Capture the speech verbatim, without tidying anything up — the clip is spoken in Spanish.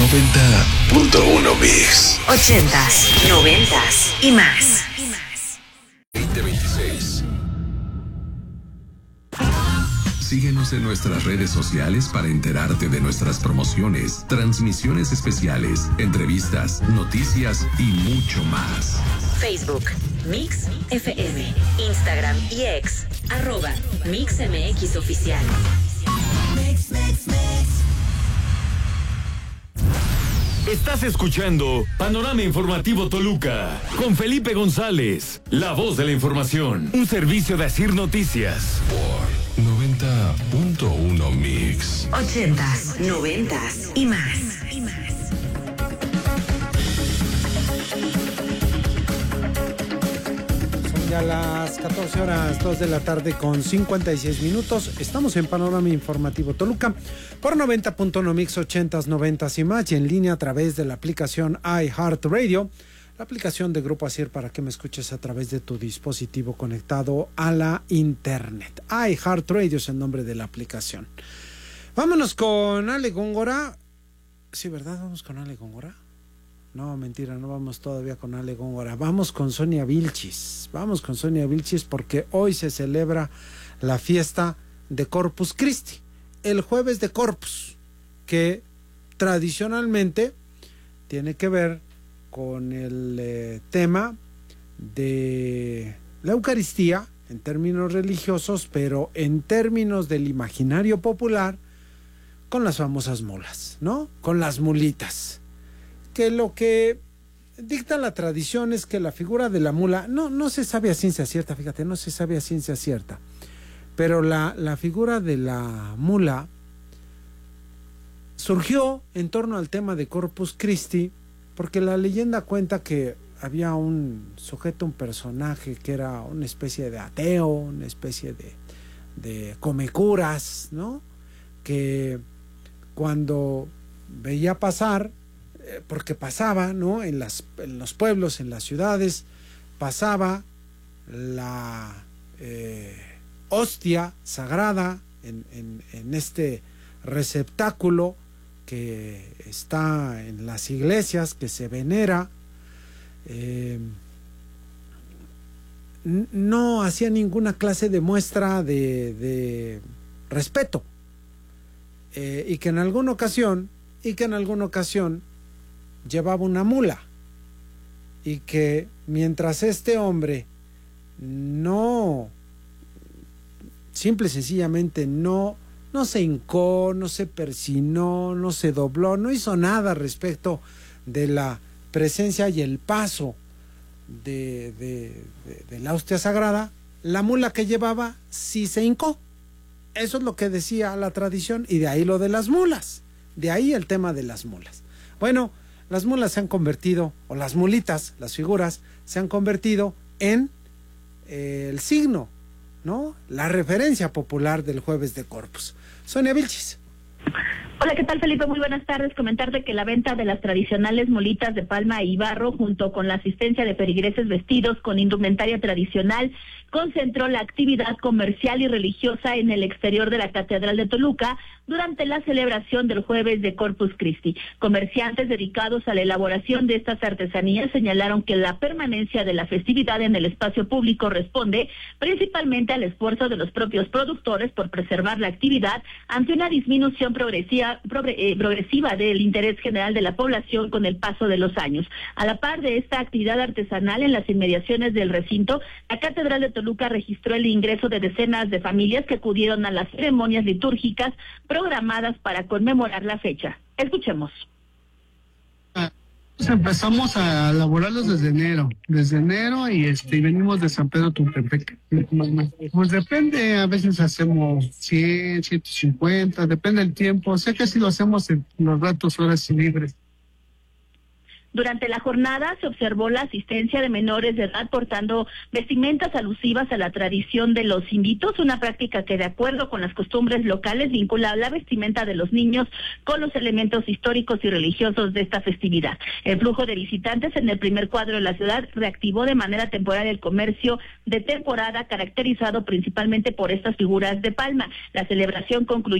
noventa punto uno Mix. Ochentas, noventas y más. veinte veintiséis. Síguenos en nuestras redes sociales para enterarte de nuestras promociones, transmisiones especiales, entrevistas, noticias y mucho más. Facebook, Mix F M, Instagram y X, arroba Mix M X Oficial. Mix, mix, mix. Estás escuchando Panorama Informativo Toluca con Felipe González, la voz de la información, un servicio de Asir Noticias. Por noventa punto uno Mix. Ochentas, noventas y más. Y más. Son ya las catorce horas, dos de la tarde con cincuenta y seis minutos. Estamos en Panorama Informativo Toluca por noventa punto uno Mix, ochentas, noventas y más, y en línea a través de la aplicación iHeartRadio, la aplicación de Grupo Asir para que me escuches a través de tu dispositivo conectado a la internet. iHeartRadio es el nombre de la aplicación. Vámonos con Ale Góngora. Sí, ¿verdad? Vamos con Ale Góngora. No, mentira, no vamos todavía con Ale Góngora. Vamos con Sonia Vilchis. Vamos con Sonia Vilchis porque hoy se celebra la fiesta de Corpus Christi, el jueves de Corpus, que tradicionalmente tiene que ver con el eh, tema de la Eucaristía en términos religiosos, pero en términos del imaginario popular, con las famosas mulas, ¿no? Con las mulitas. Que lo que dicta la tradición es que la figura de la mula, no, no se sabe a ciencia cierta, fíjate, no se sabe a ciencia cierta, pero la, la figura de la mula surgió en torno al tema de Corpus Christi, porque la leyenda cuenta que había un sujeto, un personaje que era una especie de ateo, una especie de, de comecuras, ¿no? Que cuando veía pasar, eh, porque pasaba, ¿no? En, las, en los pueblos, en las ciudades, pasaba la eh, hostia sagrada en, en, en este receptáculo que está en las iglesias, que se venera, eh, no hacía ninguna clase de muestra de, de respeto, eh, y que en alguna ocasión, y que en alguna ocasión llevaba una mula, y que mientras este hombre no, simple y sencillamente no No se hincó, no se persinó, no se dobló, no hizo nada respecto de la presencia y el paso de, de, de, de la hostia sagrada. La mula que llevaba sí se hincó. Eso es lo que decía la tradición, y de ahí lo de las mulas. De ahí el tema de las mulas. Bueno, las mulas se han convertido, o las mulitas, las figuras, se han convertido en eh, el signo, ¿no? La referencia popular del jueves de Corpus. Sonia Vilchis. Hola, ¿qué tal, Felipe? Muy buenas tardes. Comentarte que la venta de las tradicionales mulitas de palma y barro, junto con la asistencia de feligreses vestidos con indumentaria tradicional, concentró la actividad comercial y religiosa en el exterior de la Catedral de Toluca durante la celebración del jueves de Corpus Christi. Comerciantes dedicados a la elaboración de estas artesanías señalaron que la permanencia de la festividad en el espacio público responde principalmente al esfuerzo de los propios productores por preservar la actividad ante una disminución progresiva, progre, eh, progresiva del interés general de la población con el paso de los años. A la par de esta actividad artesanal en las inmediaciones del recinto, la Catedral de Toluca registró el ingreso de decenas de familias que acudieron a las ceremonias litúrgicas programadas para conmemorar la fecha. Escuchemos. Pues empezamos a elaborarlos desde enero, desde enero y este y venimos de San Pedro Tumpepec. Pues depende, a veces hacemos cien, ciento cincuenta, depende del tiempo. Sé que si lo hacemos en los ratos, horas libres. Durante la jornada se observó la asistencia de menores de edad portando vestimentas alusivas a la tradición de los inditos, una práctica que de acuerdo con las costumbres locales vincula la vestimenta de los niños con los elementos históricos y religiosos de esta festividad. El flujo de visitantes en el primer cuadro de la ciudad reactivó de manera temporal el comercio de temporada, caracterizado principalmente por estas figuras de palma. La celebración concluyó